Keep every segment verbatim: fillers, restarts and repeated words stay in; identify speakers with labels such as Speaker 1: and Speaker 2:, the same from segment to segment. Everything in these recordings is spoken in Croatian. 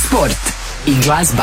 Speaker 1: Sport i glazba.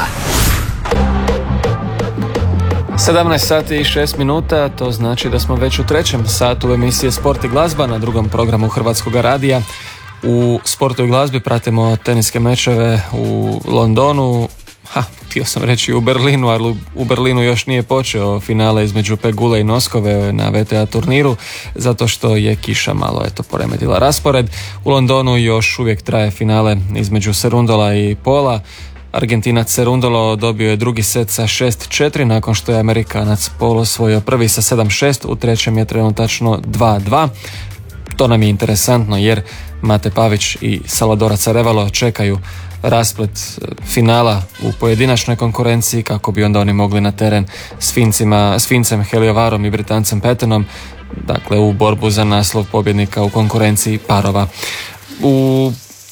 Speaker 2: sedamnaest sati i šest minuta, to znači da smo već u trećem satu emisije Sport i glazba na drugom programu Hrvatskog radija. U Sportu i glazbi pratimo teniske mečeve u Londonu, ha, htio sam reći u Berlinu, ali u Berlinu još nije počeo finale između Pegule i Noskove na V T A turniru, zato što je kiša malo eto poremetila raspored. U Londonu još uvijek traje finale između Cerundola i Pola. Argentinac Cerundolo dobio je drugi set sa šest četiri nakon što je Amerikanac Pol osvojio prvi sa sedam šest, u trećem je trenutačno dva dva. To nam je interesantno jer Mate Pavić i Salvadora Carevalo čekaju rasplet finala u pojedinačnoj konkurenciji kako bi onda oni mogli na teren s Fincima, s Fincem Heliovarom i Britancem Pattonom, dakle u borbu za naslov pobjednika u konkurenciji parova. U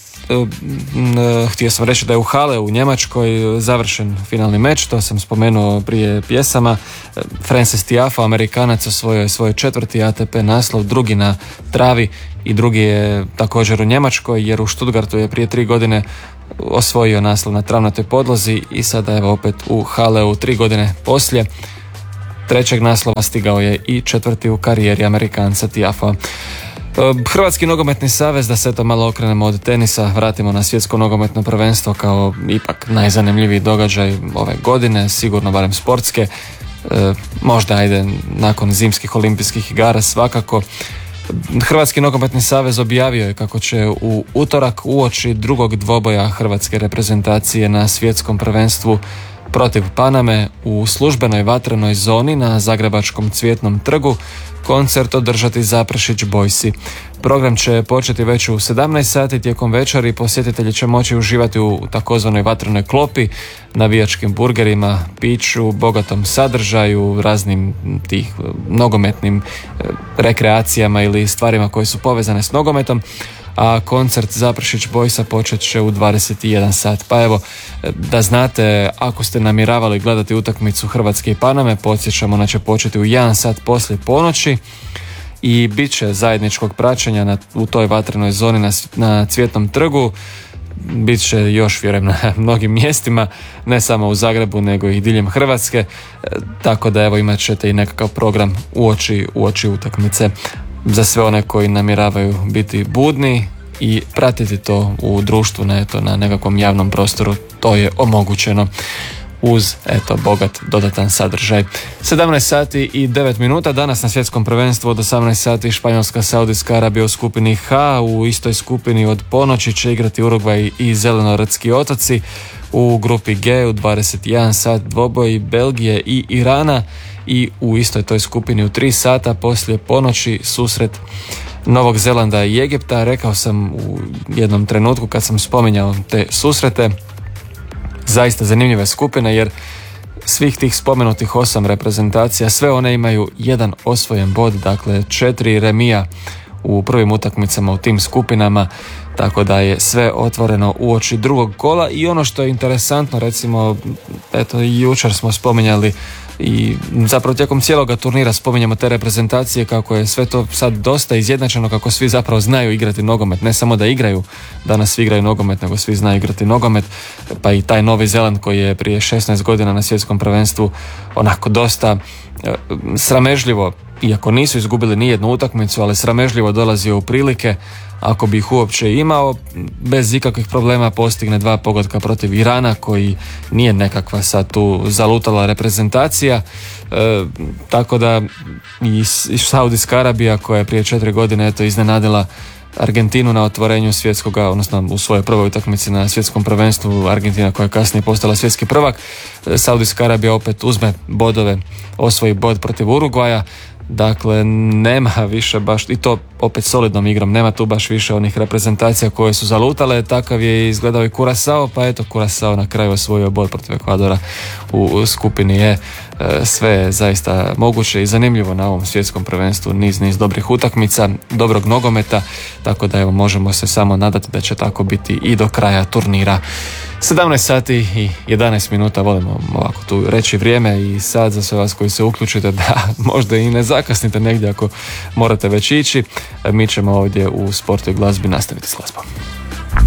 Speaker 2: Htio sam reći da je u Halle u Njemačkoj završen finalni meč, to sam spomenuo prije pjesama. Frances Tiafoe, Amerikanac, osvojio je svoj četvrti A T P naslov, drugi na travi i drugi je također u Njemačkoj, jer u Stuttgartu je prije tri godine osvojio naslov na travnatoj podlozi i sada je opet u Halleu tri godine poslije trećeg naslova stigao je i četvrti u karijeri Amerikanca Tiafoe. Hrvatski nogometni savez, da se to malo okrenemo od tenisa, vratimo na svjetsko nogometno prvenstvo kao ipak najzanimljiviji događaj ove godine, sigurno barem sportske, e, možda ajde nakon zimskih olimpijskih igara svakako. Hrvatski nogometni savez objavio je kako će u utorak uoči drugog dvoboja hrvatske reprezentacije na svjetskom prvenstvu protiv Paname u službenoj vatrenoj zoni na Zagrebačkom Cvjetnom trgu koncert održati Zaprešić Boysi. Program će početi već u sedamnaest sati, tijekom večeri posjetitelji će moći uživati u takozvanoj vatrenoj klopi, navijačkim burgerima, piću, bogatom sadržaju, raznim tih nogometnim rekreacijama ili stvarima koje su povezane s nogometom, a koncert Zaprešić Boysa počet će u dvadeset jedan sat. Pa evo, da znate, ako ste namjeravali gledati utakmicu Hrvatske i Paname, podsjećamo da će početi u jedan sat poslije ponoći i bit će zajedničkog praćenja na, u toj vatrenoj zoni na, na Cvjetnom trgu. Bit će još, vjerujem, na mnogim mjestima, ne samo u Zagrebu, nego i diljem Hrvatske, tako da evo imat ćete i nekakav program uoči, uoči utakmice za sve one koji namjeravaju biti budni i pratiti to u društvu, na, eto, na nekakvom javnom prostoru. To je omogućeno uz eto bogat dodatan sadržaj. sedamnaest sati i devet minuta, danas na svjetskom prvenstvu od osamnaest sati Španjolska, Saudijska Arabija u skupini H, u istoj skupini od ponoći će igrati Urugvaj i Zelenorodski otoci, u grupi G u dvadeset jedan sat dvoboj Belgije i Irana i u istoj toj skupini u tri sata poslije ponoći susret Novog Zelanda i Egipta. Rekao sam u jednom trenutku kad sam spominjao te susrete, zaista zanimljive skupine jer svih tih spomenutih osam reprezentacija, sve one imaju jedan osvojen bod, dakle četiri remija u prvim utakmicama u tim skupinama, tako da je sve otvoreno uoči drugog kola. I ono što je interesantno, recimo, eto jučer smo spominjali i zapravo tijekom cijeloga turnira spominjamo te reprezentacije kako je sve to sad dosta izjednačeno, kako svi zapravo znaju igrati nogomet, ne samo da igraju, danas svi igraju nogomet, nego svi znaju igrati nogomet, pa i taj Novi Zeland koji je prije šesnaest godina na svjetskom prvenstvu onako dosta e, sramežljivo, iako nisu izgubili ni jednu utakmicu, ali sramežljivo dolazio u prilike, ako bi ih uopće imao, bez ikakvih problema postigne dva pogotka protiv Irana koji nije nekakva sad tu zalutala reprezentacija, e, tako da i, i Saudijska Arabija koja je prije četiri godine eto iznenadila Argentinu na otvorenju svjetskoga, odnosno u svojoj prvoj utakmici na svjetskom prvenstvu, Argentina koja je kasnije postala svjetski prvak, Saudijska Arabija opet uzme bodove, osvoji bod protiv Urugvaja. Dakle, nema više baš, i to opet solidnom igrom, nema tu baš više onih reprezentacija koje su zalutale. Takav je izgledao i Curaçao, pa eto Curaçao na kraju osvojio bod protiv Ekvadora u, u skupini E. Sve je zaista moguće i zanimljivo na ovom svjetskom prvenstvu, niz niz dobrih utakmica, dobrog nogometa, tako da evo možemo se samo nadati da će tako biti i do kraja turnira. sedamnaest sati i jedanaest minuta, volimo ovako tu reći vrijeme i sad za sve vas koji se uključite da možda i ne zakasnite negdje ako morate već ići. Mi ćemo ovdje u Sportu i glazbi nastaviti s glazbom.